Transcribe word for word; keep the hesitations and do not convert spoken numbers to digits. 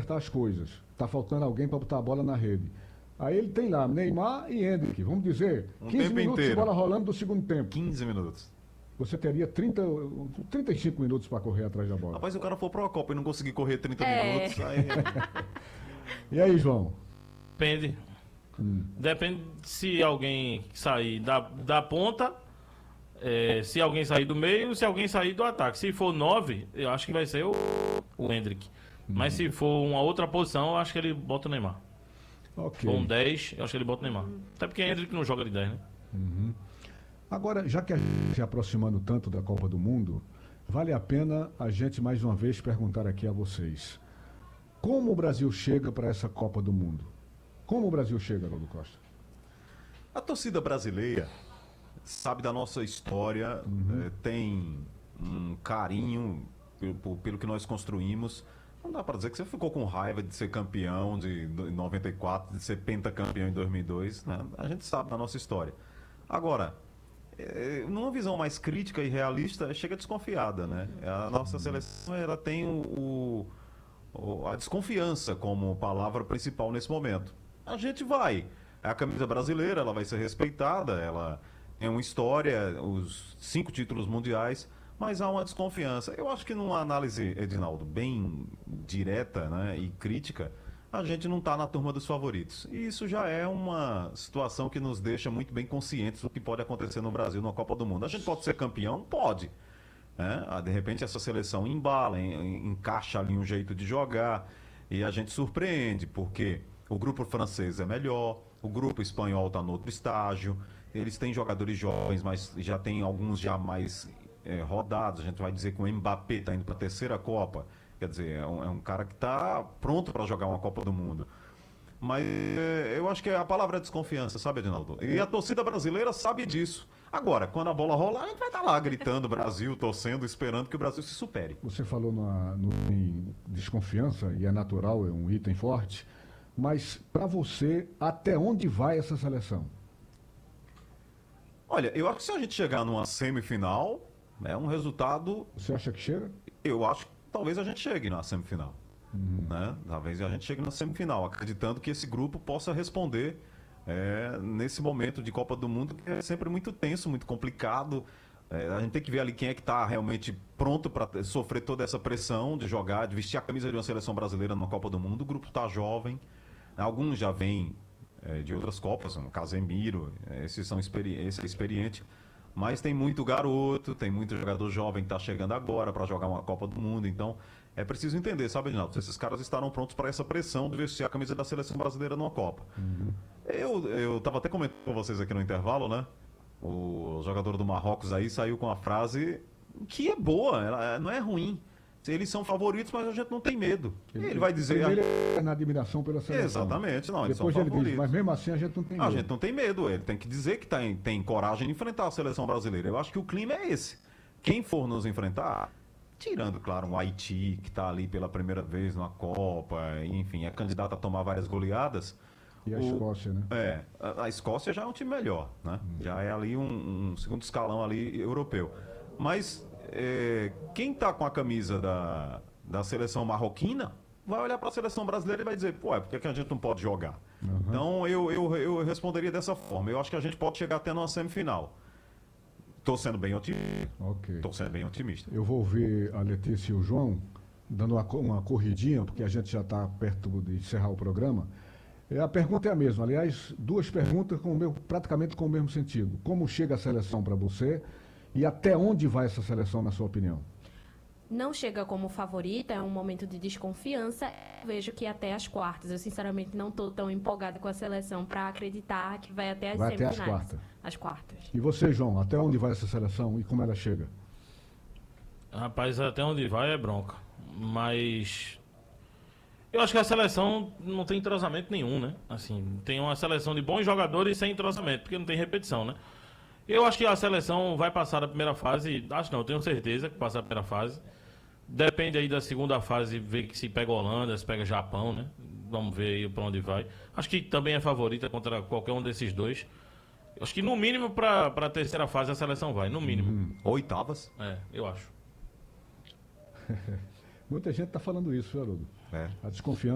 acertar as coisas. Está faltando alguém para botar a bola na rede. Aí ele tem lá Neymar e Endrick, vamos dizer, Um quinze tempo minutos inteiro. de bola rolando do segundo tempo. quinze minutos. Você teria trinta, trinta e cinco minutos para correr atrás da bola. Rapaz, se o cara for para a Copa e não conseguir correr trinta É. minutos, aí... E aí, João? Depende. Depende se alguém sair da, da ponta, é, se alguém sair do meio, se alguém sair do ataque. Se for nove, eu acho que vai ser o, o Endrick. Mas se for uma outra posição, eu acho que ele bota o Neymar. Ok. Se for um dez, eu acho que ele bota o Neymar. Até porque o Endrick não joga de dez, né? Agora, já que a gente se aproximando tanto da Copa do Mundo, vale a pena a gente mais uma vez perguntar aqui a vocês. Como o Brasil chega para essa Copa do Mundo? Como o Brasil chega, Haroldo Costa? A torcida brasileira sabe da nossa história, eh, tem um carinho pelo, pelo que nós construímos. Não dá para dizer que você ficou com raiva de ser campeão de noventa e quatro, de ser pentacampeão em dois mil e dois, né? A gente sabe da nossa história. Agora, eh, numa visão mais crítica e realista, chega desconfiada, né? A nossa seleção, ela tem o, o, a desconfiança como palavra principal nesse momento. A gente vai. A camisa brasileira, ela vai ser respeitada, ela tem uma história, os cinco títulos mundiais, mas há uma desconfiança. Eu acho que numa análise, Edinaldo, bem direta, né, e crítica, a gente não está na turma dos favoritos. E isso já é uma situação que nos deixa muito bem conscientes do que pode acontecer no Brasil na Copa do Mundo. A gente pode ser campeão? Pode. Né? Ah, de repente essa seleção embala, en- encaixa ali um jeito de jogar e a gente surpreende, porque o grupo francês é melhor, o grupo espanhol está no outro estágio, eles têm jogadores jovens, mas já tem alguns já mais eh, rodados. A gente vai dizer que o Mbappé está indo para a terceira Copa, quer dizer, é um, é um cara que está pronto para jogar uma Copa do Mundo. Mas eh, eu acho que a palavra é desconfiança, sabe, Edinaldo? E a torcida brasileira sabe disso. Agora, quando a bola rolar, a gente vai estar lá gritando Brasil, torcendo, esperando que o Brasil se supere. Você falou na, no, em desconfiança, e é natural, é um item forte, mas para você, até onde vai essa seleção? Olha, eu acho que se a gente chegar numa semifinal, é um resultado. Você acha que chega? Eu acho que talvez a gente chegue na semifinal. Né? Talvez a gente chegue na semifinal, acreditando que esse grupo possa responder é, nesse momento de Copa do Mundo, que é sempre muito tenso, muito complicado. É, a gente tem que ver ali quem é que está realmente pronto para sofrer toda essa pressão de jogar, de vestir a camisa de uma seleção brasileira na Copa do Mundo. O grupo está jovem, alguns já vêm é, de outras Copas, como Casemiro, é, esses são experi esse é experiente. Mas tem muito garoto, tem muito jogador jovem que está chegando agora para jogar uma Copa do Mundo. Então, é preciso entender, sabe, Edinaldo? Se esses caras estarão prontos para essa pressão de vestir a camisa da seleção brasileira numa Copa. Uhum. Eu, eu tava até comentando com vocês aqui no intervalo, né? O jogador do Marrocos aí saiu com a frase que é boa, ela não é ruim. Eles são favoritos, mas a gente não tem medo. Ele, ele vai dizer... Ele é na admiração pela seleção. Exatamente, não, eles Depois são ele favoritos. diz, mas mesmo assim a gente não tem medo. A gente não tem medo, ele tem que dizer que tem, tem coragem de enfrentar a seleção brasileira. Eu acho que o clima é esse. Quem for nos enfrentar, tirando, claro, um Haiti, que está ali pela primeira vez na Copa, enfim, é candidato a tomar várias goleadas. E a o, Escócia, né? É, a, a Escócia já é um time melhor, né? Hum. Já é ali um, um segundo escalão ali europeu. Mas é, quem está com a camisa da... da seleção marroquina, vai olhar para a seleção brasileira e vai dizer, pô, é por que a gente não pode jogar? Uhum. Então eu, eu, eu responderia dessa forma. Eu acho que a gente pode chegar até numa semifinal. Estou sendo bem otimista. Ok. Estou sendo bem otimista. Eu vou ouvir a Letícia e o João dando uma, uma corridinha, porque a gente já está perto de encerrar o programa. A pergunta é a mesma. Aliás, duas perguntas com o meu, praticamente com o mesmo sentido. Como chega a seleção para você e até onde vai essa seleção, na sua opinião? Não chega como favorita, é um momento de desconfiança. Eu vejo que até as quartas. Eu, sinceramente, não estou tão empolgada com a seleção para acreditar que vai até as vai semifinais. Até as quartas. As quartas. E você, João, até onde vai essa seleção e como ela chega? Rapaz, até onde vai é bronca. Mas eu acho que a seleção não tem entrosamento nenhum, né? Assim, tem uma seleção de bons jogadores sem entrosamento, porque não tem repetição, né? Eu acho que a seleção vai passar da primeira fase. Acho não, tenho certeza que passa a primeira fase. Depende aí da segunda fase, ver que se pega Holanda, se pega Japão, né? Vamos ver aí pra onde vai. Acho que também é favorita contra qualquer um desses dois. Acho que no mínimo pra, pra terceira fase a seleção vai, no mínimo. Hum, oitavas? É, eu acho. Muita gente está falando isso, Haroldo. É. A desconfiança